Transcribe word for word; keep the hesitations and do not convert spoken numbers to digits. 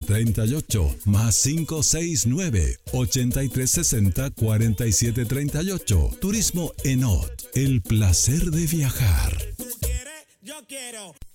treinta y ocho más cinco seis nueve, ochenta y tres sesenta, cuarenta y siete treinta y ocho. Turismo Enot, el placer de viajar. ¿Tú quieres? Yo quiero.